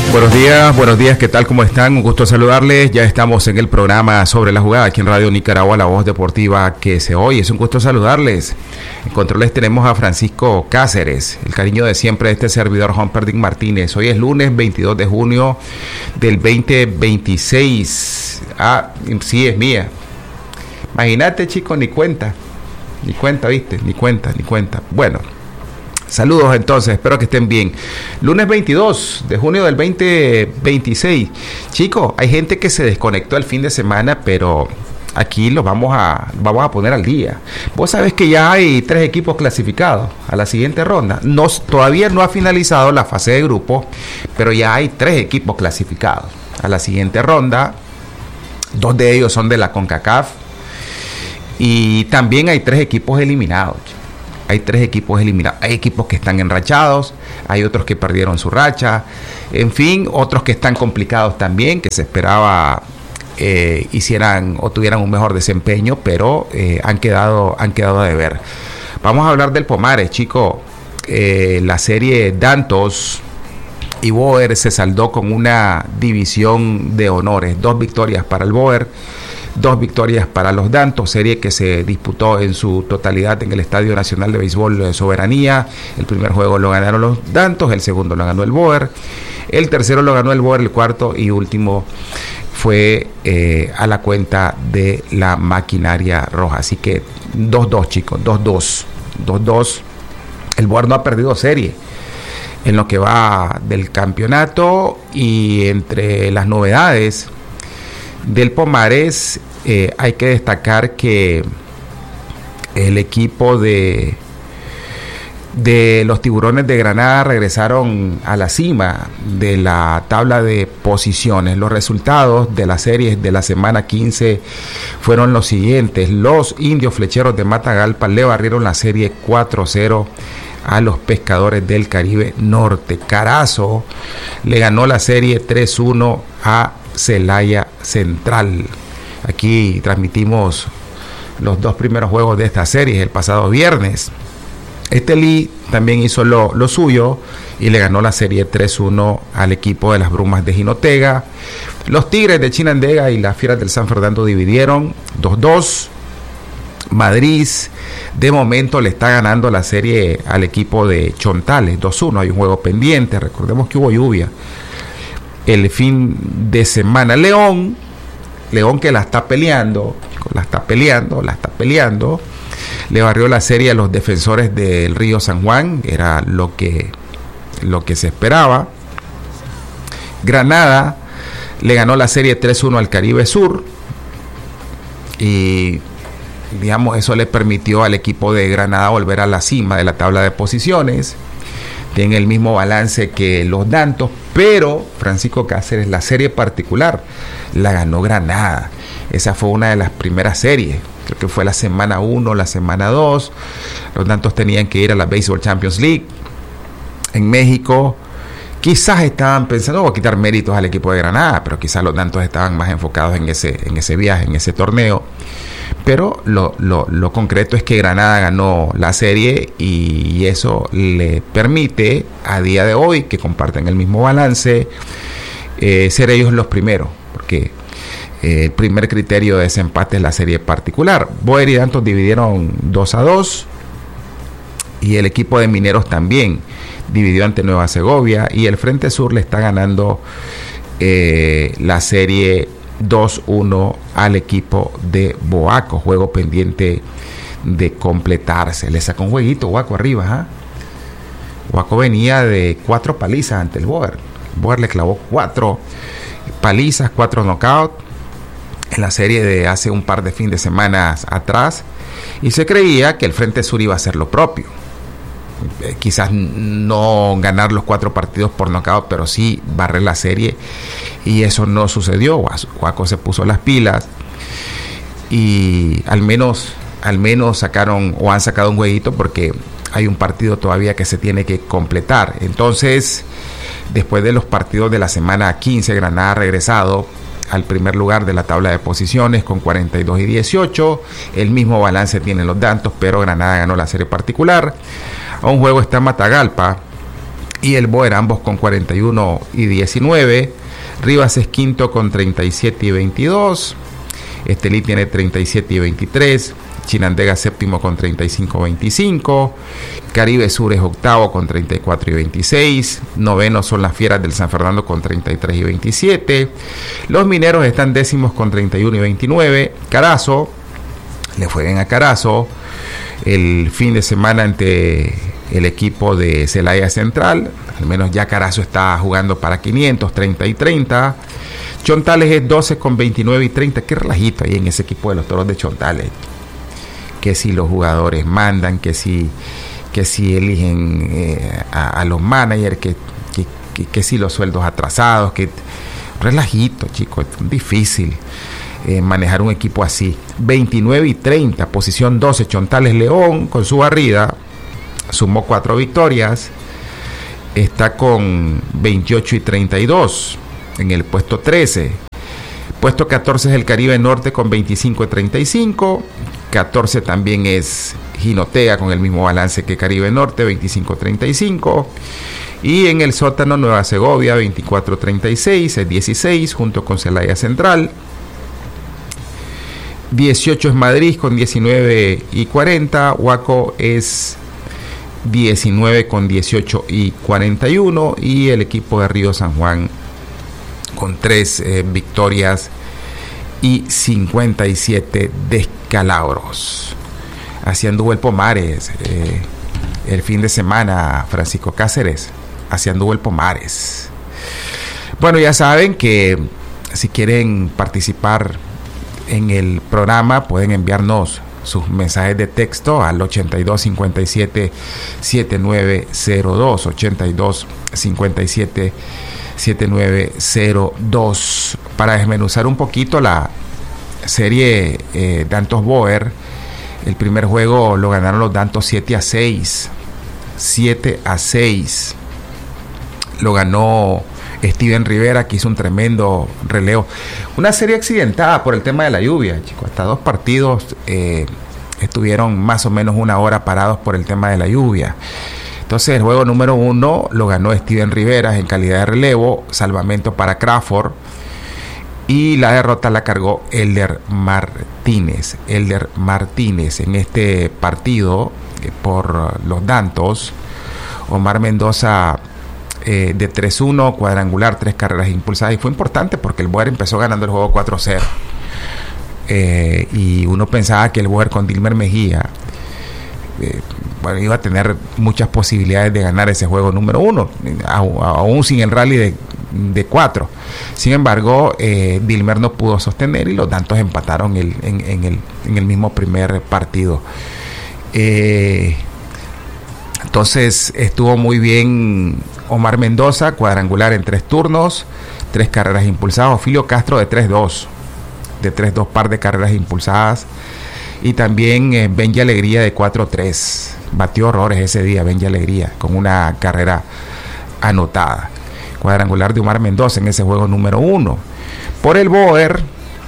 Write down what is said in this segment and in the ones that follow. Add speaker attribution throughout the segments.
Speaker 1: Buenos días, ¿qué tal? ¿Cómo están? Un gusto saludarles. Ya estamos en el programa Sobre la Jugada, aquí en Radio Nicaragua, la voz deportiva que se oye. Es un gusto saludarles. En controles tenemos a Francisco Cáceres, el cariño de siempre de este servidor, Humperdinck Martínez. Hoy es lunes 22 de junio del 2026. Sí, es mía. Imagínate, chicos, ni cuenta, ¿viste? Ni cuenta. Bueno. Saludos entonces, espero que estén bien. Lunes 22 de junio del 2026. Chicos, hay gente que se desconectó el fin de semana, pero aquí los vamos a poner al día. Vos sabés que ya hay 3 equipos clasificados a la siguiente ronda. Todavía no ha finalizado la fase de grupo, pero ya hay 3 equipos clasificados a la siguiente ronda. 2 de ellos son de la CONCACAF. Y también hay 3 equipos eliminados. Hay 3 equipos eliminados. Hay equipos que están enrachados, hay otros que perdieron su racha, en fin, otros que están complicados también, que se esperaba hicieran o tuvieran un mejor desempeño, pero han quedado a deber. Vamos a hablar del Pomares, chicos. La serie Dantos y Boer se saldó con una división de honores, 2 victorias para el Boer, 2 victorias para los Dantos, serie que se disputó en su totalidad en el Estadio Nacional de Béisbol de Soberanía. El primer juego lo ganaron los Dantos, el segundo lo ganó el Boer, el tercero lo ganó el Boer, el cuarto y último fue a la cuenta de la Maquinaria Roja. Así que 2-2, chicos, 2-2. El Boer no ha perdido serie en lo que va del campeonato, y entre las novedades del Pomares hay que destacar que el equipo de los Tiburones de Granada regresaron a la cima de la tabla de posiciones. Los resultados de las series de la semana 15 fueron los siguientes. Los Indios Flecheros de Matagalpa le barrieron la serie 4-0 a los Pescadores del Caribe Norte. Carazo le ganó la serie 3-1 a Celaya Central. Aquí transmitimos los 2 primeros juegos de esta serie el pasado viernes. Estelí también hizo lo suyo y le ganó la serie 3-1 al equipo de las Brumas de Jinotega. Los Tigres de Chinandega y las Fieras del San Fernando dividieron 2-2. Madrid de momento le está ganando la serie al equipo de Chontales 2-1. Hay un juego pendiente, recordemos que hubo lluvia el fin de semana. León que la está peleando, le barrió la serie a los Defensores del Río San Juan, era lo que se esperaba. Granada le ganó la serie 3-1 al Caribe Sur, y digamos eso le permitió al equipo de Granada volver a la cima de la tabla de posiciones. Tiene el mismo balance que los Dantos, pero Francisco Cáceres, la serie particular la ganó Granada. Esa fue una de las primeras series, creo que fue la semana 1, la semana 2. Los Dantos tenían que ir a la Baseball Champions League en México. Quizás estaban pensando, voy a quitar méritos al equipo de Granada, pero quizás los Dantos estaban más enfocados en ese viaje, en ese torneo. Pero lo concreto es que Granada ganó la serie, y eso le permite a día de hoy, que comparten el mismo balance, ser ellos los primeros, porque el primer criterio de desempate es la serie particular. Boer y Dantos dividieron 2-2, y el equipo de Mineros también dividió ante Nueva Segovia, y el Frente Sur le está ganando la serie 2-1 al equipo de Boaco. Juego pendiente de completarse. Le sacó un jueguito Boaco arriba. Boaco venía de 4 palizas ante el Boer. Boer le clavó 4 palizas, 4 knockouts en la serie de hace un par de fin de semana atrás, y se creía que el Frente Sur iba a hacer lo propio. Quizás no ganar los 4 partidos por knockout, pero sí barrer la serie, y eso no sucedió. Boaco se puso las pilas y al menos sacaron o han sacado un jueguito, porque hay un partido todavía que se tiene que completar. Entonces, después de los partidos de la semana 15, Granada ha regresado al primer lugar de la tabla de posiciones con 42 y 18. El mismo balance tienen los Dantos, pero Granada ganó la serie particular. A un juego está Matagalpa y el Boer, ambos con 41 y 19. Rivas es quinto con 37 y 22. Estelí tiene 37 y 23. Chinandega séptimo con 35-25. Caribe Sur es octavo con 34 y 26. Noveno son las Fieras del San Fernando con 33 y 27. Los Mineros están décimos con 31 y 29. Carazo, le fue bien a Carazo el fin de semana ante el equipo de Celaya Central. Al menos ya Carazo está jugando para 500, 30 y 30. Chontales es 12 con 29 y 30. Qué relajito ahí en ese equipo de los Toros de Chontales. Que si los jugadores mandan, que si eligen a los managers, que si los sueldos atrasados, que relajito, chicos, es difícil manejar un equipo así. 29 y 30, posición 12, Chontales León con su barrida, sumó 4 victorias, está con 28 y 32 en el puesto 13. Puesto 14 es el Caribe Norte con 25 y 35. 14 también es Jinotega con el mismo balance que Caribe Norte, 25-35. Y en el sótano Nueva Segovia, 24-36, es 16, junto con Celaya Central. 18 es Madrid con 19 y 40. Huaco es 19 con 18 y 41. Y el equipo de Río San Juan con 3 victorias y 57 descalabros. Así anduvo el Pomares el fin de semana, Francisco Cáceres. Así anduvo el Pomares. Bueno, ya saben que si quieren participar en el programa pueden enviarnos sus mensajes de texto al 8257-7902, 8257-7902, para desmenuzar un poquito la serie Dantos Boer. El primer juego lo ganaron los Dantos 7-6. 7-6. Lo ganó Steven Rivera, que hizo un tremendo relevo. Una serie accidentada por el tema de la lluvia, chicos. Hasta 2 partidos estuvieron más o menos 1 hora parados por el tema de la lluvia. Entonces el juego número 1 lo ganó Steven Rivera en calidad de relevo, salvamento para Crawford, y la derrota la cargó Elder Martínez. Elder Martínez en este partido por los Dantos. Omar Mendoza de 3-1, cuadrangular, 3 carreras impulsadas, y fue importante porque el Boer empezó ganando el juego 4-0. Y uno pensaba que el Boer con Dilmer Mejía iba a tener muchas posibilidades de ganar ese juego número 1, aún sin el rally de 4. Sin embargo, Dilmer no pudo sostener y los Dantos empataron en el mismo primer partido. Entonces estuvo muy bien Omar Mendoza, cuadrangular en 3 turnos, 3 carreras impulsadas. Ofilio Castro de 3-2, par de carreras impulsadas. Y también Benji Alegría de 4-3. Batió horrores ese día Benji Alegría con una carrera anotada. Cuadrangular de Omar Mendoza en ese juego número 1. Por el Boer,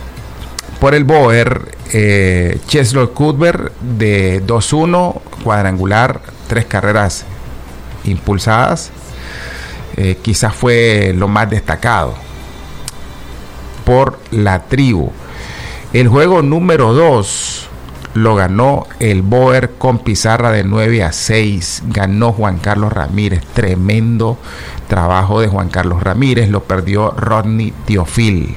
Speaker 1: Cheslor Cuthbert de 2-1, cuadrangular, 3 carreras impulsadas. Quizás fue lo más destacado por la tribu. El juego número 2 lo ganó el Boer con pizarra de 9-6. Ganó Juan Carlos Ramírez. Tremendo trabajo de Juan Carlos Ramírez. Lo perdió Rodney Teofil.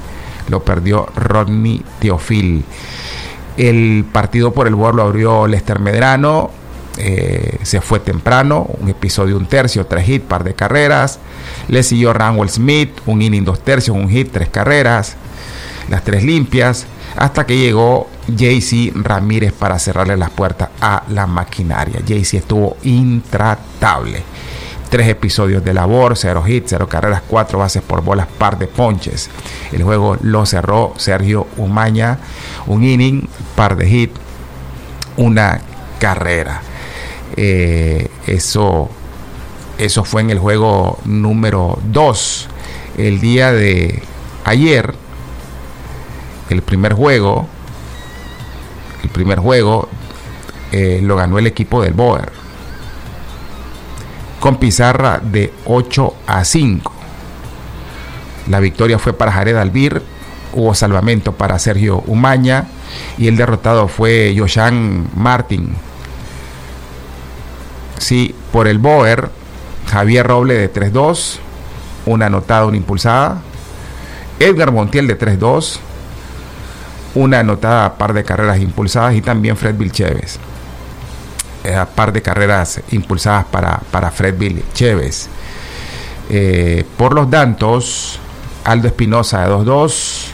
Speaker 1: El partido por el Boer lo abrió Lester Medrano. Se fue temprano, un episodio 1/3, 3 hits, par de carreras. Le siguió Ranwell Smith, 1 inning 2/3, 1 hit, 3 carreras, las 3 limpias, hasta que llegó JC Ramírez para cerrarle las puertas a la maquinaria. JC estuvo intratable. 3 episodios de labor, 0 hits, 0 carreras, 4 bases por bolas, par de ponches. El juego lo cerró Sergio Umaña, 1 inning, par de hits, 1 carrera. Eso fue en el juego número 2. El día de ayer, el primer juego lo ganó el equipo del Boer con pizarra de 8-5. La victoria fue para Jared Albir, hubo salvamento para Sergio Umaña y el derrotado fue Joshan Martin. Sí, por el Boer, Javier Roble de 3-2, una anotada, una impulsada. Edgar Montiel de 3-2, una anotada, par de carreras impulsadas, y también Fred Vilchévez. Par de carreras impulsadas para Fred Vilchévez. Por los Dantos, Aldo Espinosa de 2-2,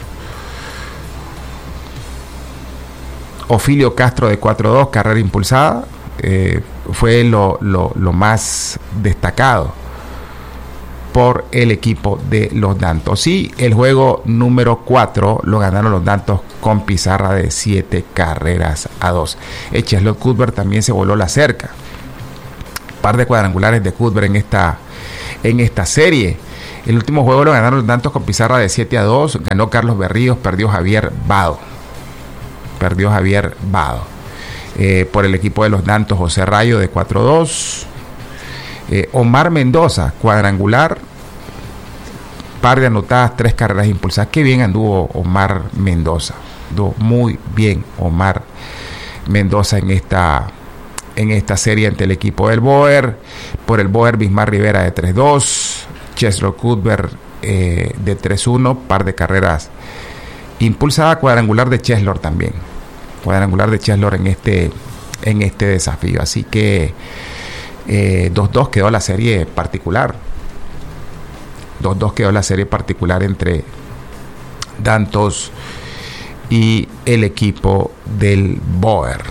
Speaker 1: Ofilio Castro de 4-2, carrera impulsada. Fue lo más destacado por el equipo de los Dantos. Y el juego número 4 lo ganaron los Dantos con pizarra de 7-2. Cheslor Cuthbert también se voló la cerca. Par de cuadrangulares de Cuthbert en esta serie. El último juego lo ganaron los Dantos con pizarra de 7-2. Ganó Carlos Berríos, perdió Javier Vado. Por el equipo de los Dantos, José Rayo de 4-2. Omar Mendoza, cuadrangular, par de anotadas, 3 carreras impulsadas. Qué bien anduvo Omar Mendoza. Anduvo muy bien Omar Mendoza en esta serie ante el equipo del Boer. Por el Boer, Bismar Rivera de 3-2. Cheslor Cuthbert de 3-1, par de carreras impulsadas. Cuadrangular de Cheslor también. Cuadrangular de Cheslor en este desafío. Así que 2-2 quedó la serie particular. 2-2 quedó la serie particular entre Dantos y el equipo del Boer.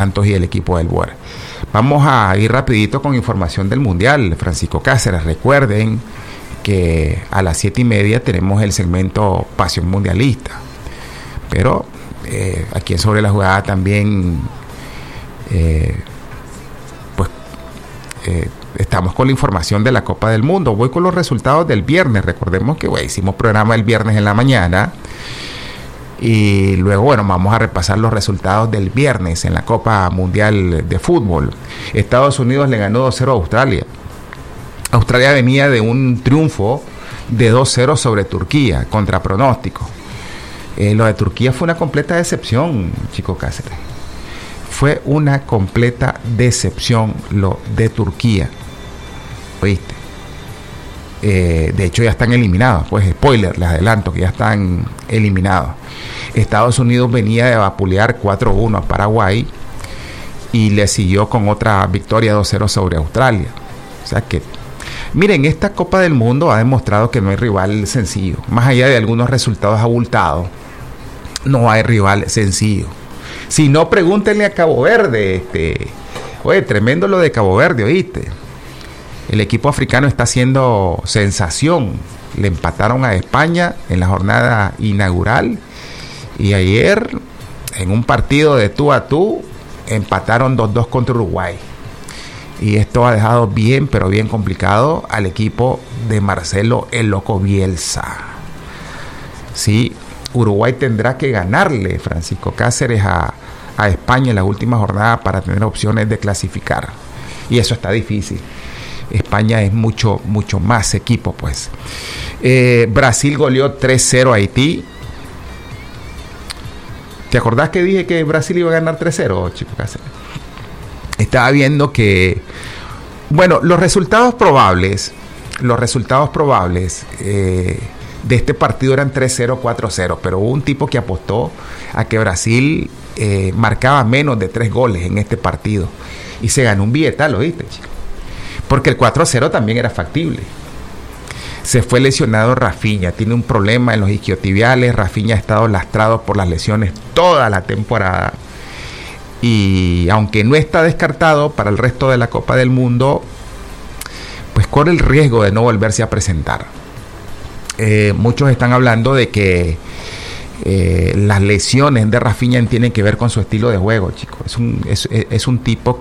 Speaker 1: Vamos a ir rapidito con información del Mundial. Francisco Cáceres, recuerden que a las 7:30 tenemos el segmento Pasión Mundialista. Pero aquí en Sobre la Jugada también estamos con la información de la Copa del Mundo. Voy con los resultados del viernes. Recordemos que hicimos programa el viernes en la mañana y luego vamos a repasar los resultados del viernes en la Copa Mundial de Fútbol. Estados Unidos le ganó 2-0 a Australia. Australia venía de un triunfo de 2-0 sobre Turquía, contra pronóstico. Lo de Turquía fue una completa decepción, Chico Cáceres. Fue una completa decepción lo de Turquía. ¿Oíste? De hecho ya están eliminados. Pues spoiler, les adelanto que ya están eliminados. Estados Unidos venía de vapulear 4-1 a Paraguay y le siguió con otra victoria 2-0 sobre Australia. O sea que, miren, esta Copa del Mundo ha demostrado que no hay rival sencillo. Más allá de algunos resultados abultados, no hay rival sencillo. Si no, pregúntenle a Cabo Verde. Oye, tremendo lo de Cabo Verde, ¿oíste? El equipo africano está haciendo sensación. Le empataron a España en la jornada inaugural. Y ayer, en un partido de tú a tú, empataron 2-2 contra Uruguay. Y esto ha dejado bien, pero bien complicado al equipo de Marcelo el Loco Bielsa. Sí, Uruguay tendrá que ganarle, Francisco Cáceres, a España en la última jornada para tener opciones de clasificar. Y eso está difícil. España es mucho más equipo, pues. Brasil goleó 3-0 a Haití. ¿Te acordás que dije que Brasil iba a ganar 3-0, Chico Cáceres? Estaba viendo que, los resultados probables de este partido eran 3-0, 4-0, pero hubo un tipo que apostó a que Brasil marcaba menos de 3 goles en este partido y se ganó un billetal, ¿oíste, chico? Porque el 4-0 también era factible. Se fue lesionado Rafinha, tiene un problema en los isquiotibiales. Rafinha ha estado lastrado por las lesiones toda la temporada y aunque no está descartado para el resto de la Copa del Mundo, pues corre el riesgo de no volverse a presentar. Muchos están hablando de que las lesiones de Rafinha tienen que ver con su estilo de juego, chicos. Es un tipo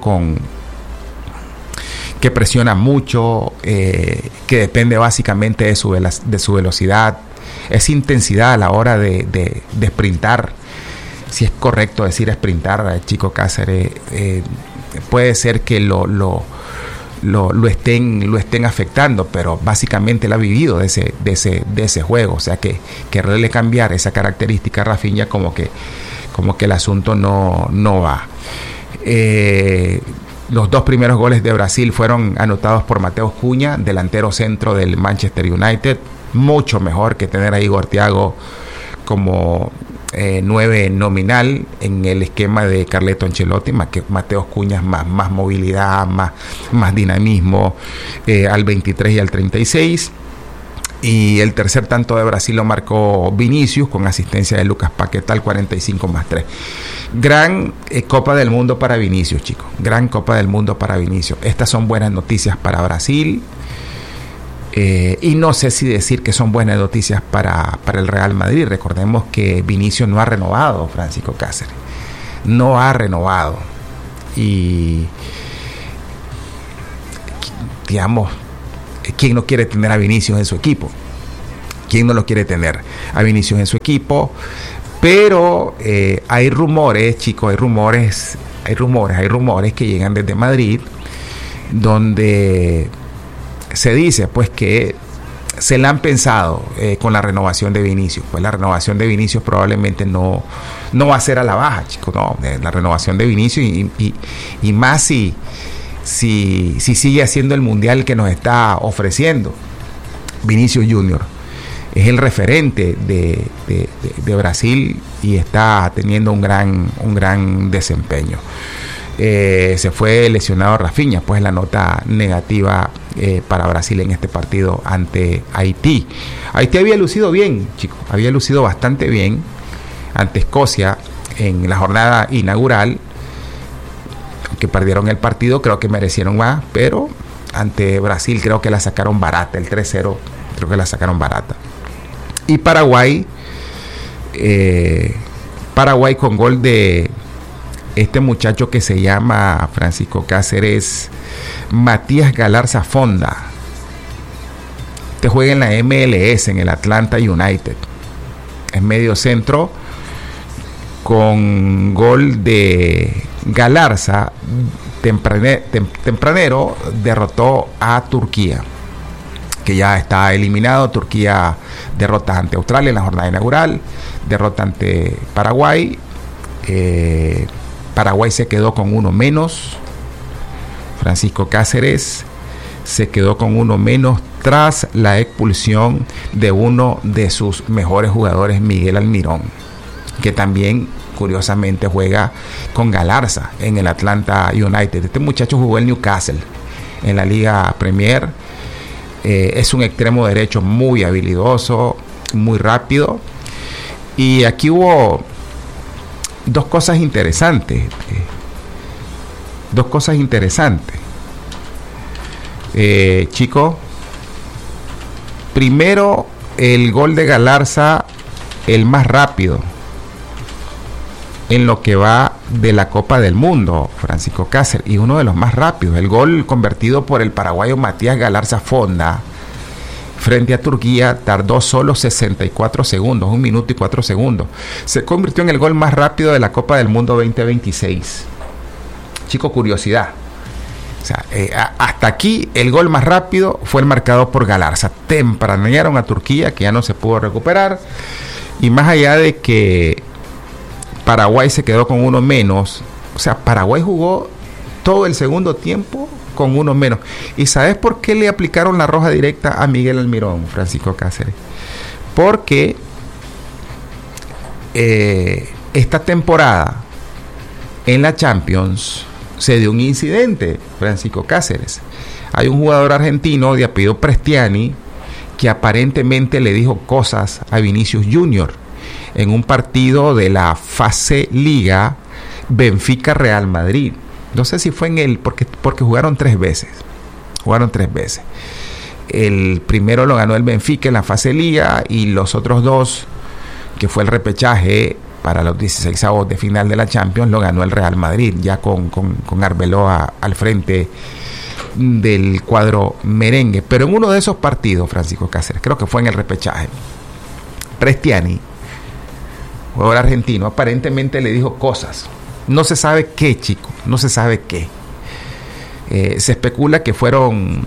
Speaker 1: que presiona mucho, que depende básicamente de su velocidad. Es intensidad a la hora de sprintar. Si es correcto decir sprintar, Chico Cáceres, puede ser que lo lo estén afectando, pero básicamente él ha vivido de ese juego, o sea que quererle cambiar esa característica a Rafinha como que el asunto no va. Los 2 primeros goles de Brasil fueron anotados por Mateus Cunha, delantero centro del Manchester United, mucho mejor que tener a Igor Thiago como 9 nominal en el esquema de Carleto Ancelotti. Mateus Cunha más movilidad, más dinamismo al 23 y al 36. Y el tercer tanto de Brasil lo marcó Vinicius con asistencia de Lucas Paquetá al 45+3. Gran Copa del Mundo para Vinicius, chicos. Gran Copa del Mundo para Vinicius. Estas son buenas noticias para Brasil. Y no sé si decir que son buenas noticias para el Real Madrid. Recordemos que Vinicius no ha renovado, Francisco Cáceres. No ha renovado. Y digamos, ¿quién no quiere tener a Vinicius en su equipo? ¿Quién no lo quiere tener a Vinicius en su equipo? Pero hay rumores, chicos, hay rumores que llegan desde Madrid, donde se dice pues que se la han pensado con la renovación de Vinicius. Pues la renovación de Vinicius probablemente no va a ser a la baja, chicos. No, la renovación de Vinicius y más si sigue haciendo el mundial que nos está ofreciendo. Vinicius Junior es el referente de Brasil y está teniendo un gran desempeño. Se fue lesionado Rafinha, pues la nota negativa para Brasil en este partido ante Haití. Haití había lucido bien, chicos, había lucido bastante bien ante Escocia en la jornada inaugural, que perdieron el partido, creo que merecieron más, pero ante Brasil creo que la sacaron barata, el 3-0 creo que la sacaron barata. Y Paraguay con gol de este muchacho que se llama Francisco Cáceres, Matías Galarza Fonda. Este juega en la MLS, en el Atlanta United. Es medio centro, con gol de Galarza, tempranero derrotó a Turquía, que ya está eliminado. Turquía derrota ante Australia en la jornada inaugural, derrota ante Paraguay. Paraguay se quedó con 1 menos. Francisco Cáceres se quedó con 1 menos tras la expulsión de uno de sus mejores jugadores, Miguel Almirón, que también curiosamente juega con Galarza en el Atlanta United. Este muchacho jugó en Newcastle en la Liga Premier. Es un extremo derecho muy habilidoso, muy rápido. Y aquí hubo dos cosas interesantes. Chicos, primero el gol de Galarza, el más rápido en lo que va de la Copa del Mundo, Francisco Cáceres, y uno de los más rápidos. El gol convertido por el paraguayo Matías Galarza Fonda frente a Turquía tardó solo 64 segundos, 1 minuto y 4 segundos. Se convirtió en el gol más rápido de la Copa del Mundo 2026. Chico, curiosidad. O sea, hasta aquí el gol más rápido fue el marcado por Galarza. Tempranearon a Turquía, que ya no se pudo recuperar. Y más allá de que Paraguay se quedó con 1 menos, o sea, Paraguay jugó todo el segundo tiempo con 1 menos. ¿Y sabes por qué le aplicaron la roja directa a Miguel Almirón, Francisco Cáceres? Porque esta temporada en la Champions se dio un incidente, Francisco Cáceres. Hay un jugador argentino de apellido Prestiani que aparentemente le dijo cosas a Vinicius Junior en un partido de la fase Liga Benfica-Real Madrid. No sé si fue en el, porque jugaron 3 veces. El primero lo ganó el Benfica en la fase Liga, y los otros 2, que fue el repechaje para los 16avos de final de la Champions, lo ganó el Real Madrid, ya con Arbeloa al frente del cuadro merengue. Pero en uno de esos partidos, Francisco Cáceres, creo que fue en el repechaje, Prestiani, jugador argentino, aparentemente le dijo cosas. No se sabe qué, chico, no se sabe qué. Se especula que fueron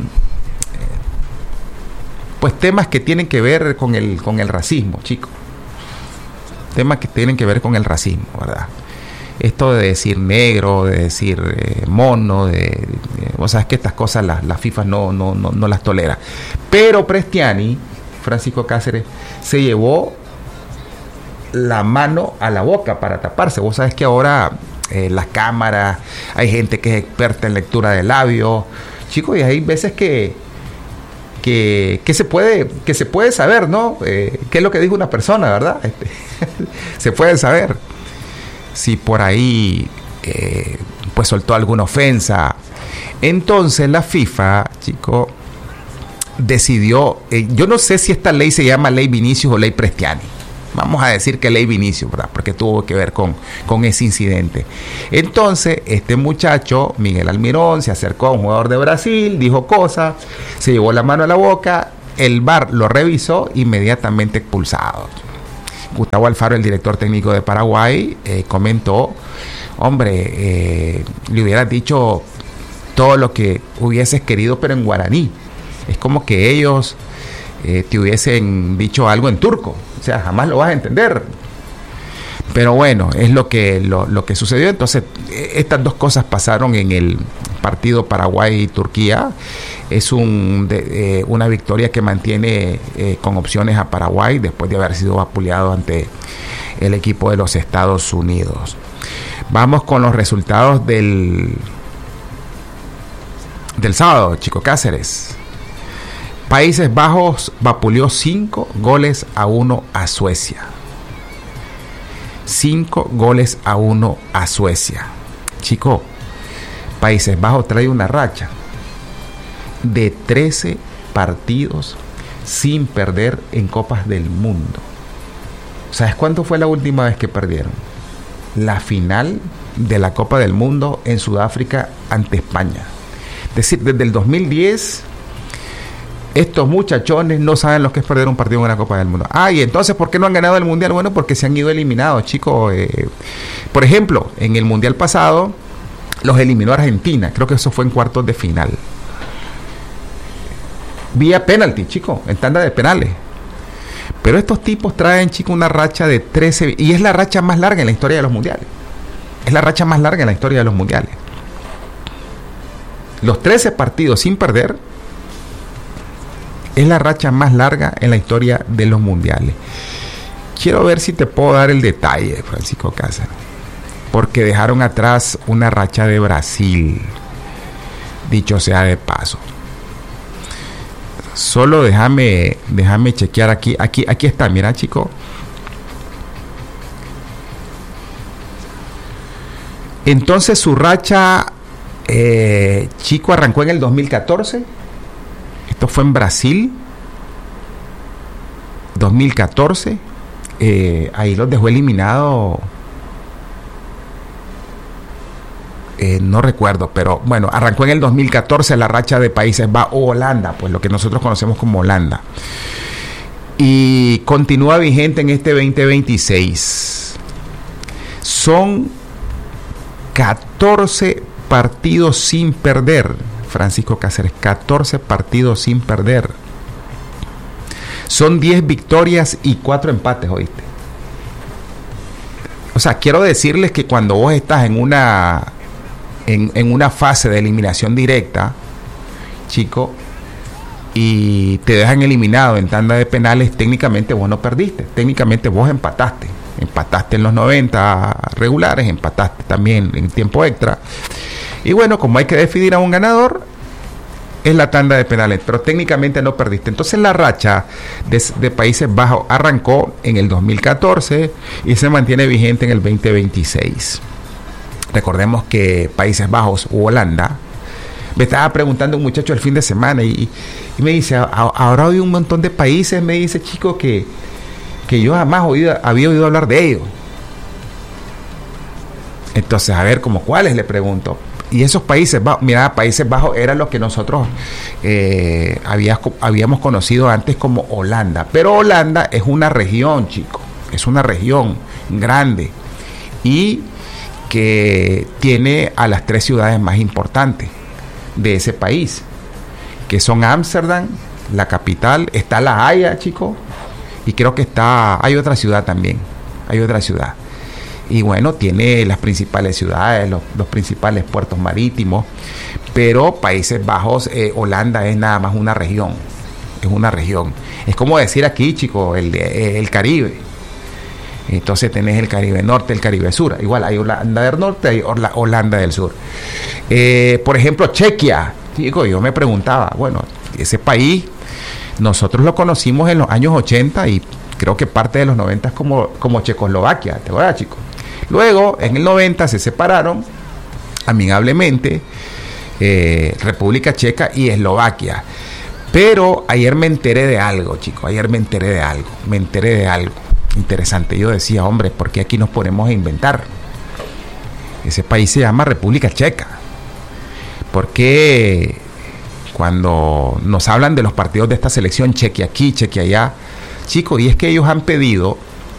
Speaker 1: pues temas que tienen que ver con el racismo, chicos. Temas que tienen que ver con el racismo, ¿verdad? Esto de decir negro, de decir mono, vos sabes que estas cosas la FIFA no las tolera. Pero Prestiani, Francisco Cáceres, se llevó la mano a la boca para taparse. Vos sabes que ahora las cámaras, hay gente que es experta en lectura de labios, chicos, y hay veces que se puede saber, ¿no? ¿Qué es lo que dijo una persona, verdad? Se puede saber si por ahí pues soltó alguna ofensa. Entonces la FIFA, chicos, decidió, yo no sé si esta ley se llama Ley Vinicius o Ley Prestiani. Vamos a decir que Ley Vinicius, ¿verdad? Porque tuvo que ver con ese incidente. Entonces, este muchacho, Miguel Almirón, se acercó a un jugador de Brasil, dijo cosas, se llevó la mano a la boca, el VAR lo revisó, inmediatamente expulsado. Gustavo Alfaro, el director técnico de Paraguay, comentó, hombre, le hubieras dicho todo lo que hubieses querido, pero en guaraní. Es como que ellos te hubiesen dicho algo en turco. O sea, jamás lo vas a entender. Pero bueno, es lo que sucedió. Entonces, estas dos cosas pasaron en el partido Paraguay-Turquía. Es una victoria que mantiene con opciones a Paraguay después de haber sido vapuleado ante el equipo de los Estados Unidos. Vamos con los resultados del sábado, Chico Cáceres. Países Bajos vapuleó 5-1 a Suecia. 5-1 a Suecia. Chico, Países Bajos trae una racha de 13 partidos sin perder en Copas del Mundo. ¿Sabes cuándo fue la última vez que perdieron? La final de la Copa del Mundo en Sudáfrica ante España. Es decir, desde el 2010... estos muchachones no saben lo que es perder un partido en una Copa del Mundo. Y entonces, ¿por qué no han ganado el Mundial? Bueno, porque se han ido eliminados, chicos. Por ejemplo, en el Mundial pasado, los eliminó Argentina. Creo que eso fue en cuartos de final. Vía penalti, chicos, en tanda de penales. Pero estos tipos traen, chicos, una racha de 13... Y es la racha más larga en la historia de los Mundiales. Es la racha más larga en la historia de los Mundiales. Los 13 partidos sin perder... es la racha más larga en la historia de los mundiales. Quiero ver si te puedo dar el detalle, Francisco Cáceres, porque dejaron atrás una racha de Brasil, dicho sea de paso. Solo déjame chequear aquí está, mira, chico. Entonces su racha, chico, arrancó en el 2014. Esto fue en Brasil, 2014. Ahí los dejó eliminado. No recuerdo, pero bueno, arrancó en el 2014 la racha de Países Bajos, o Holanda, pues lo que nosotros conocemos como Holanda. Y continúa vigente en este 2026. Son 14 partidos sin perder. Francisco Cáceres, 14 partidos sin perder. Son 10 victorias y 4 empates, ¿oíste? O sea, quiero decirles que cuando vos estás en una fase de eliminación directa, chico, y te dejan eliminado en tanda de penales, técnicamente vos no perdiste, técnicamente vos empataste en los 90 regulares, empataste también en tiempo extra. Y bueno, como hay que definir a un ganador, es la tanda de penales, pero técnicamente no perdiste. Entonces la racha de Países Bajos arrancó en el 2014 y se mantiene vigente en el 2026. Recordemos que Países Bajos u Holanda, me estaba preguntando un muchacho el fin de semana y me dice, ahora hay un montón de países, me dice, chico, que yo jamás había oído hablar de ellos. Entonces, a ver, ¿como cuáles? Le pregunto. Y esos Países Bajos, mira, Países Bajos eran los que nosotros habíamos conocido antes como Holanda. Pero Holanda es una región, chicos. Es una región grande y que tiene a las 3 ciudades más importantes. de ese país, que son Ámsterdam, la capital, está La Haya, chicos, y creo que hay otra ciudad también, hay otra ciudad. Y bueno, tiene las principales ciudades, los principales puertos marítimos, pero Países Bajos, Holanda es nada más una región, es una región. Es como decir aquí, chicos, el Caribe. Entonces tenés el Caribe Norte, el Caribe Sur. Igual hay Holanda del Norte, hay Holanda del Sur. Por ejemplo, Chequia. Chicos, yo me preguntaba, bueno, ese país nosotros lo conocimos en los años 80 y creo que parte de los 90 como Checoslovaquia, ¿te acuerdas, chicos? Luego, en el 90 se separaron amigablemente República Checa y Eslovaquia. Pero ayer me enteré de algo, chicos, me enteré de algo interesante. Yo decía, hombre, ¿por qué aquí nos ponemos a inventar? Ese país se llama República Checa. ¿Por qué cuando nos hablan de los partidos de esta selección, Chequia aquí, Chequia allá? Chicos, y es que ellos han pedido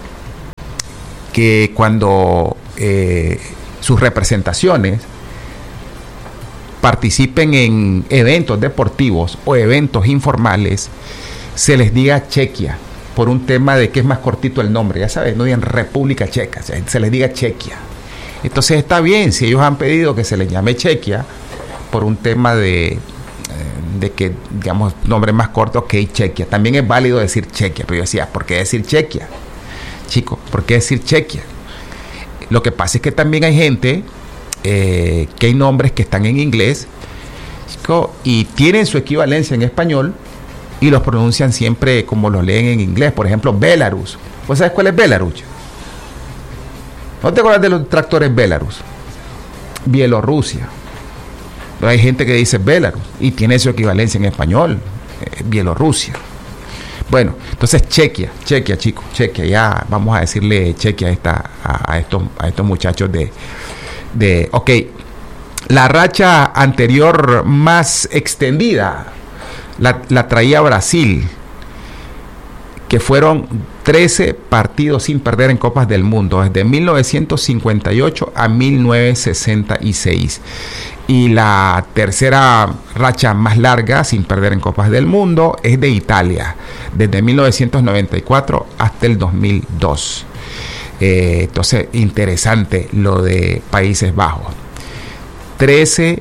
Speaker 1: que cuando sus representaciones participen en eventos deportivos o eventos informales, se les diga Chequia, por un tema de que es más cortito el nombre, ya sabes, no digan República Checa, se les diga Chequia. Entonces está bien, si ellos han pedido que se les llame Chequia, por un tema de que, digamos, nombre más corto que Chequia. También es válido decir Chequia, pero yo decía, ¿por qué decir Chequia? Chicos, ¿por qué decir Chequia? Lo que pasa es que también hay gente que hay nombres que están en inglés, chicos, y tienen su equivalencia en español y los pronuncian siempre como los leen en inglés. Por ejemplo, Belarus. ¿Vos sabés cuál es Belarus? ¿No te acuerdas de los tractores Belarus? Bielorrusia. Pero hay gente que dice Belarus y tiene su equivalencia en español, Bielorrusia. Bueno, entonces Chequia, chicos, Chequia, ya vamos a decirle Chequia a estos muchachos ok, la racha anterior más extendida la traía Brasil, que fueron 13 partidos sin perder en Copas del Mundo, desde 1958 a 1966. Y la tercera racha más larga sin perder en Copas del Mundo es de Italia, desde 1994 hasta el 2002. Entonces, interesante lo de Países Bajos. 13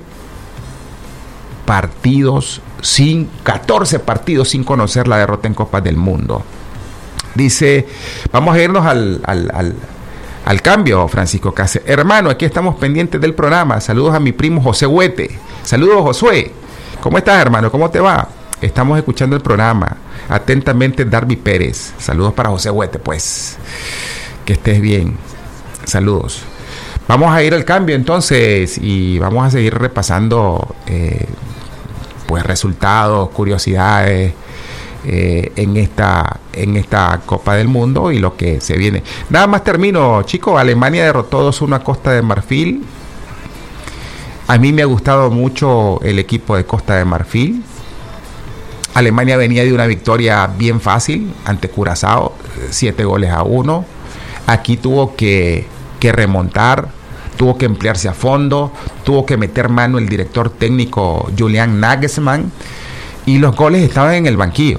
Speaker 1: partidos 14 partidos sin conocer la derrota en Copas del Mundo. Dice, vamos a irnos al cambio, Francisco Cáceres. Hermano, aquí estamos pendientes del programa. Saludos a mi primo José Huete. Saludos, Josué. ¿Cómo estás, hermano? ¿Cómo te va? Estamos escuchando el programa. Atentamente, Darby Pérez. Saludos para José Huete, pues. Que estés bien. Saludos. Vamos a ir al cambio entonces y vamos a seguir repasando pues resultados, curiosidades en esta Copa del Mundo y lo que se viene. Nada más termino, chicos. Alemania derrotó 2-1 a Costa de Marfil. A mí me ha gustado mucho el equipo de Costa de Marfil. Alemania venía de una victoria bien fácil ante Curazao, 7-1. Aquí tuvo que remontar, tuvo que emplearse a fondo, tuvo que meter mano el director técnico Julian Nagelsmann, y los goles estaban en el banquillo.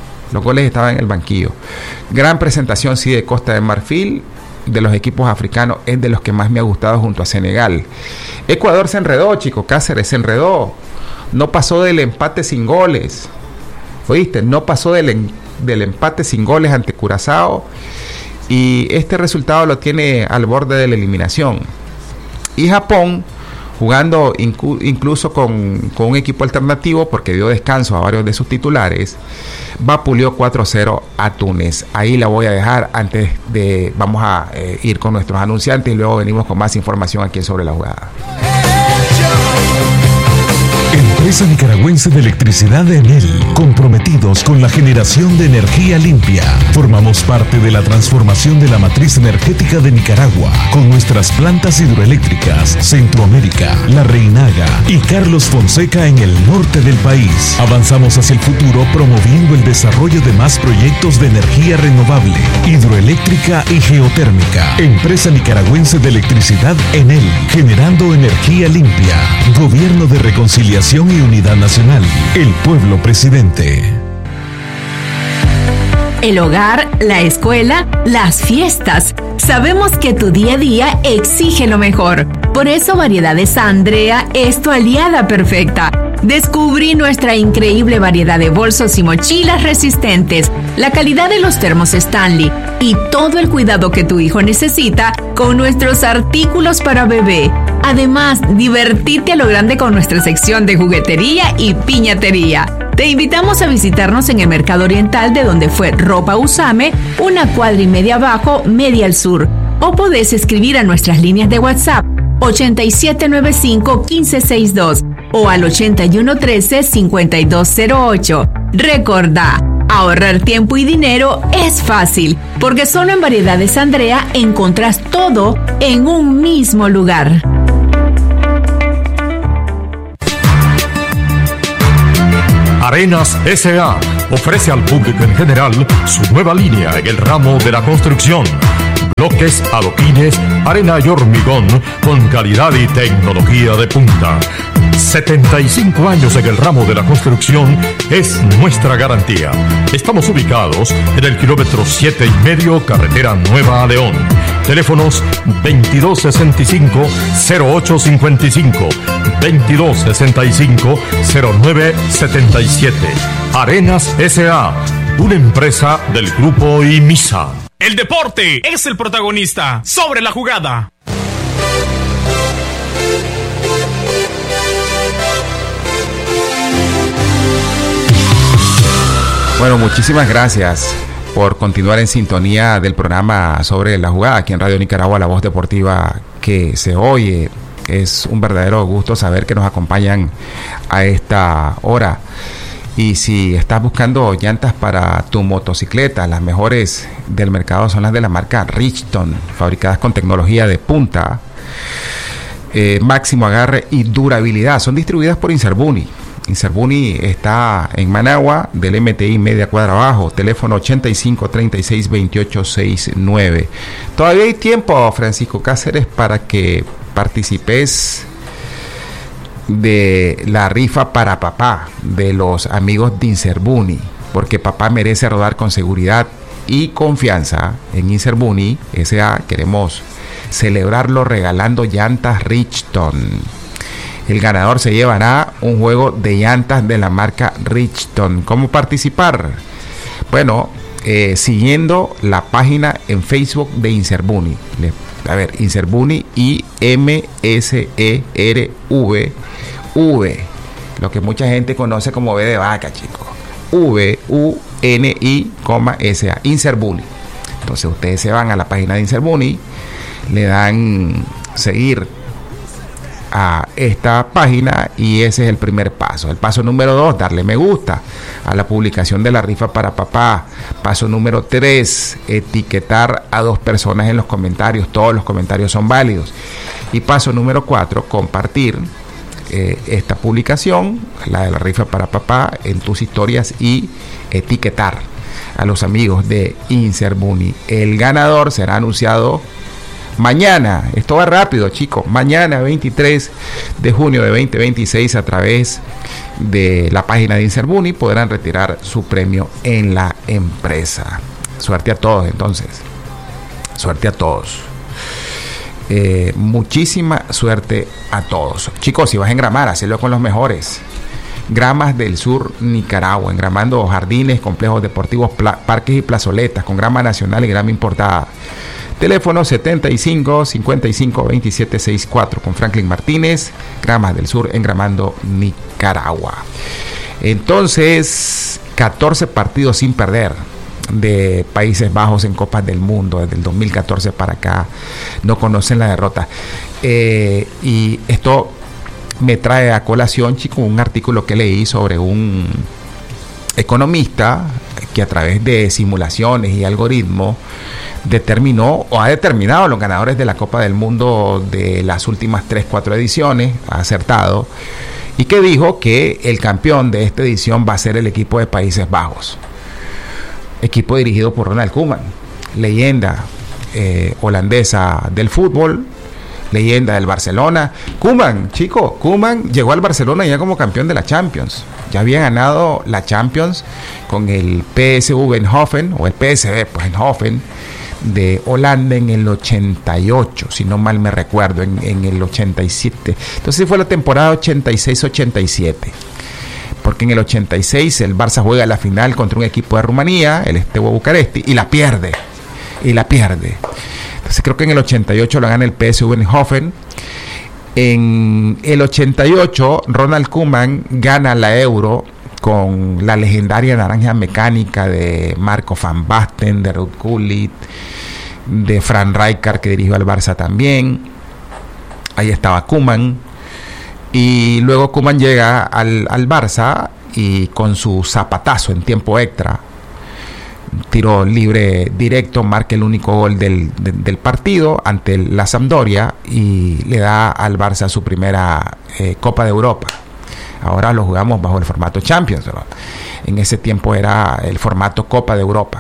Speaker 1: Gran presentación, sí, de Costa de Marfil. De los equipos africanos es de los que más me ha gustado junto a Senegal. Ecuador se enredó, chicos. Cáceres se enredó. No pasó del empate sin goles. ¿Oíste? No pasó del empate sin goles ante Curazao. Y este resultado lo tiene al borde de la eliminación. Y Japón, jugando incluso con un equipo alternativo, porque dio descanso a varios de sus titulares, vapuleó 4-0 a Túnez. Ahí la voy a dejar antes de... Vamos a ir con nuestros anunciantes y luego venimos con más información aquí sobre la jugada.
Speaker 2: Empresa Nicaragüense de Electricidad Enel, comprometidos con la generación de energía limpia. Formamos parte de la transformación de la matriz energética de Nicaragua, con nuestras plantas hidroeléctricas, Centroamérica, La Reinaga y Carlos Fonseca en el norte del país. Avanzamos hacia el futuro promoviendo el desarrollo de más proyectos de energía renovable, hidroeléctrica y geotérmica. Empresa Nicaragüense de Electricidad Enel, generando energía limpia. Gobierno de Reconciliación y Unidad Nacional. El pueblo presidente.
Speaker 3: El hogar, la escuela, las fiestas. Sabemos que tu día a día exige lo mejor. Por eso Variedades Andrea es tu aliada perfecta. Descubrí nuestra increíble variedad de bolsos y mochilas resistentes, la calidad de los termos Stanley y todo el cuidado que tu hijo necesita con nuestros artículos para bebé. Además, divertirte a lo grande con nuestra sección de juguetería y piñatería. Te invitamos a visitarnos en el Mercado Oriental, de donde fue Ropa Usame, una cuadra y media abajo, media al sur. O podés escribir a nuestras líneas de WhatsApp 8795-1562 o al 8113-5208. Recordá, ahorrar tiempo y dinero es fácil, porque solo en Variedades Andrea encontrás todo en un mismo lugar.
Speaker 4: Arenas S.A. ofrece al público en general su nueva línea en el ramo de la construcción. Bloques, adoquines, arena y hormigón con calidad y tecnología de punta. 75 años en el ramo de la construcción es nuestra garantía. Estamos ubicados en el kilómetro 7,5, carretera Nueva a León. Teléfonos 2265-0855, 2265-0977. Arenas S.A., una empresa del Grupo IMISA.
Speaker 5: El deporte es el protagonista sobre la jugada.
Speaker 1: Bueno, muchísimas gracias por continuar en sintonía del programa Sobre la Jugada aquí en Radio Nicaragua, la voz deportiva que se oye. Es un verdadero gusto saber que nos acompañan a esta hora. Y si estás buscando llantas para tu motocicleta, las mejores del mercado son las de la marca Richton, fabricadas con tecnología de punta, máximo agarre y durabilidad. Son distribuidas por Inserbuni. Inserbuni está en Managua, del MTI media cuadra abajo, teléfono 85362869. Todavía hay tiempo, Francisco Cáceres, para que participes de la rifa para papá de los amigos de Inserbuni, porque papá merece rodar con seguridad y confianza. En Inserbuni S.A. queremos celebrarlo regalando llantas Richton. El ganador se llevará un juego de llantas de la marca Richton. ¿Cómo participar? Bueno, siguiendo la página en Facebook de Inserbuni. A ver, Inserbuni IMSERV, lo que mucha gente conoce como B de vaca, chicos. VUNI, SA, Inserbuni. Entonces ustedes se van a la página de Inserbuni, le dan seguir a esta página y ese es el primer paso. El paso número 2, darle me gusta a la publicación de la rifa para papá. Paso número 3, etiquetar a 2 personas en los comentarios. Todos los comentarios son válidos. Y paso número 4, compartir esta publicación, la de la rifa para papá, en tus historias y etiquetar a los amigos de Inserbuni. El ganador será anunciado mañana. Esto va rápido, chicos. Mañana 23 de junio de 2026, a través de la página de Inserbuni podrán retirar su premio en la empresa. Suerte a todos, entonces. Suerte a todos. Muchísima suerte a todos. Chicos, si vas a engramar, hacelo con los mejores. Gramas del Sur Nicaragua, engramando jardines, complejos deportivos, parques y plazoletas, con grama nacional y grama importada. Teléfono 75 55 27 64 con Franklin Martínez. Gramas del Sur, engramando Nicaragua. Entonces, 14 partidos sin perder de Países Bajos en Copas del Mundo desde el 2014 para acá. No conocen la derrota. Y esto me trae a colación, chico, un artículo que leí sobre un economista que a través de simulaciones y algoritmos determinó o ha determinado los ganadores de la Copa del Mundo de las últimas 3-4 ediciones, ha acertado, y que dijo que el campeón de esta edición va a ser el equipo de Países Bajos, equipo dirigido por Ronald Koeman, leyenda holandesa del fútbol, leyenda del Barcelona. Koeman llegó al Barcelona ya como campeón de la Champions. Ya había ganado la Champions con el PSV Eindhoven, o el PSV pues Eindhoven, de Holanda en el 88, si no mal me recuerdo, en el 87. Entonces fue la temporada 86-87. Porque en el 86 el Barça juega la final contra un equipo de Rumanía, el Steaua Bucaresti, y la pierde. Entonces creo que en el 88 lo gana el PSV Eindhoven. En el 88 Ronald Koeman gana la Euro con la legendaria naranja mecánica de Marco van Basten, de Ruud Gullit, de Frank Rijkaard, que dirigió al Barça también. Ahí estaba Koeman. Y luego Koeman llega al Barça y con su zapatazo en tiempo extra, tiro libre directo, marca el único gol del partido ante la Sampdoria y le da al Barça su primera Copa de Europa. Ahora lo jugamos bajo el formato Champions, ¿no? En ese tiempo era el formato Copa de Europa.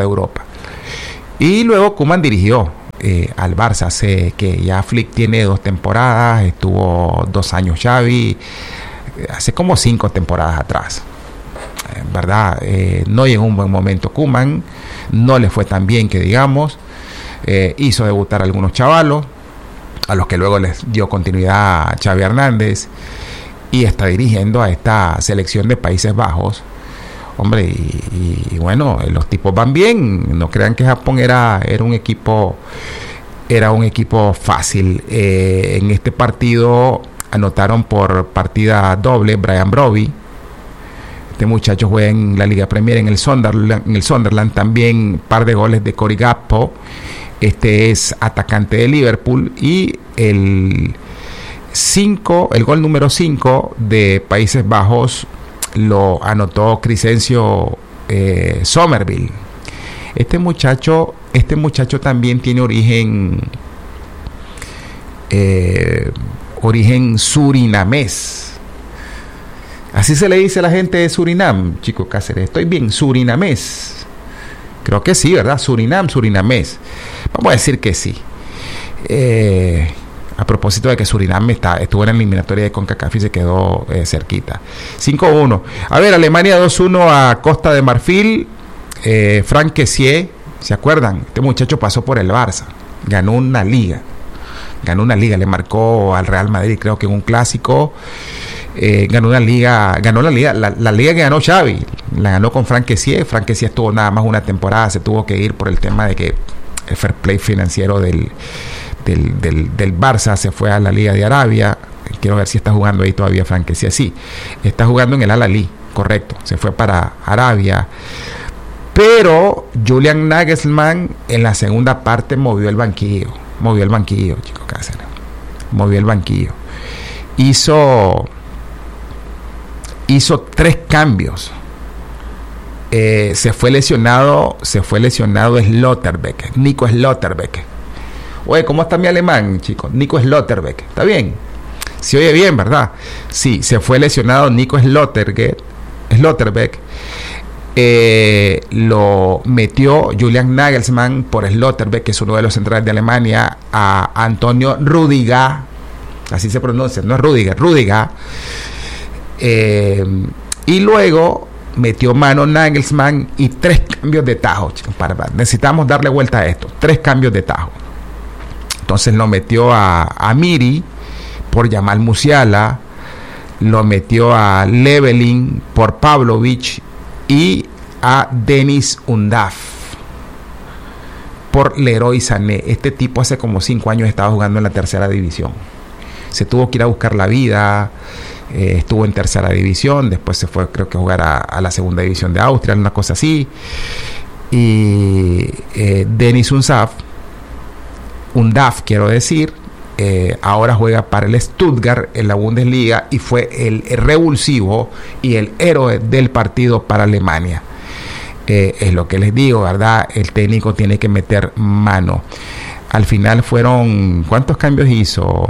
Speaker 1: Y luego Koeman dirigió al Barça, hace que ya Flick tiene 2 temporadas, estuvo 2 años Xavi, hace como 5 temporadas atrás. ¿Verdad? No llegó un buen momento Koeman, no le fue tan bien que digamos, hizo debutar a algunos chavalos, a los que luego les dio continuidad Xavi Hernández, y está dirigiendo a esta selección de Países Bajos. Hombre, y bueno, los tipos van bien. No crean que Japón era un equipo fácil. En este partido anotaron por partida doble Brian Brobby. Este muchacho juega en la Liga Premier en el Sunderland, también par de goles de Cory Gakpo. Este es atacante de Liverpool. Y el gol número 5 de Países Bajos lo anotó Crescencio Somerville. Este muchacho también tiene origen surinamés. Así se le dice a la gente de Surinam, Chico Cáceres. Estoy bien, surinamés. Creo que sí, ¿verdad? Surinamés. Vamos a decir que sí. A propósito de que Surinam estuvo en la eliminatoria de CONCACAF y se quedó cerquita. 5-1. A ver, Alemania 2-1 a Costa de Marfil. Franck Kessié, ¿se acuerdan? Este muchacho pasó por el Barça. Ganó una liga. Le marcó al Real Madrid, creo que en un clásico. Ganó la liga que ganó Xavi. La ganó con Franck Kessié. Franck Kessié estuvo nada más una temporada. Se tuvo que ir por el tema de que el fair play financiero del Barça se fue a la Liga de Arabia. Quiero ver si está jugando ahí todavía Franck Kessié. Sí, está jugando en el Al-Ahly, correcto, se fue para Arabia. Pero Julian Nagelsmann en la segunda parte movió el banquillo, Chico Cáceres, movió el banquillo, hizo 3 cambios. Se fue lesionado Schlotterbeck, Nico Schlotterbeck. Oye, ¿cómo está mi alemán, chicos? Nico Schlotterbeck, ¿está bien? Se oye bien, ¿verdad? Sí, se fue lesionado Nico Schlotterbeck. Lo metió Julian Nagelsmann por Schlotterbeck, que es uno de los centrales de Alemania, a Antonio Rüdiger. Así se pronuncia, no es Rüdiger. Y luego metió mano Nagelsmann y 3 cambios de tajo, chicos. Necesitamos darle vuelta a esto. 3 cambios de tajo. Entonces lo metió a Miri por Jamal Musiala, lo metió a Levelin por Pavlovic y a Denis Undav por Leroy Sané. Este tipo hace como 5 años estaba jugando en la 3ª división. Se tuvo que ir a buscar la vida, estuvo en 3ª división, después se fue, creo que, a jugar a la 2ª división de Austria, una cosa así. Y Denis Undav, quiero decir, ahora juega para el Stuttgart en la Bundesliga y fue el revulsivo y el héroe del partido para Alemania. Es lo que les digo, ¿verdad? El técnico tiene que meter mano. Al final fueron, ¿cuántos cambios hizo?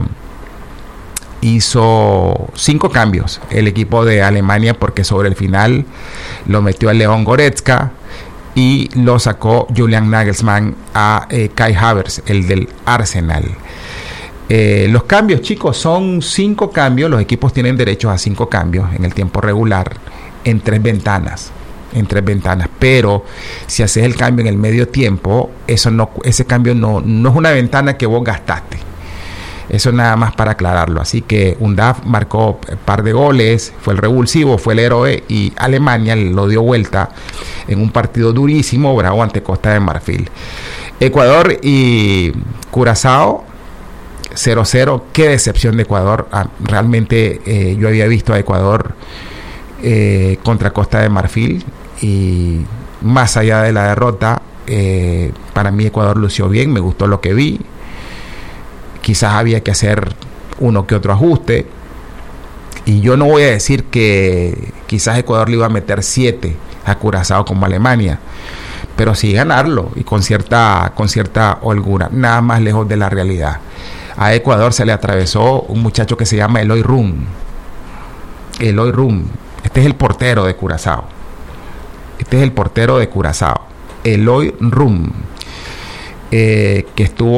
Speaker 1: Hizo 5 cambios el equipo de Alemania, porque sobre el final lo metió a Leon Goretzka y lo sacó Julian Nagelsmann a Kai Havertz, el del Arsenal. Los cambios, chicos, son 5 cambios. Los equipos tienen derecho a 5 cambios en el tiempo regular en 3 ventanas. Pero si haces el cambio en el medio tiempo, ese cambio no es una ventana que vos gastaste. Eso nada más para aclararlo. Así que Undav marcó un par de goles, fue el revulsivo, fue el héroe, y Alemania lo dio vuelta en un partido durísimo, bravo, ante Costa de Marfil. Ecuador y Curazao 0-0. Qué decepción de Ecuador. Realmente yo había visto a Ecuador contra Costa de Marfil, y más allá de la derrota, para mí Ecuador lució bien, me gustó lo que vi. Quizás había que hacer uno que otro ajuste, y yo no voy a decir que quizás Ecuador le iba a meter 7 a Curazao como Alemania, pero sí ganarlo, y con cierta holgura, nada más lejos de la realidad. A Ecuador se le atravesó un muchacho que se llama Eloy Rum. Este es el portero de Curazao. Eloy Rum, que estuvo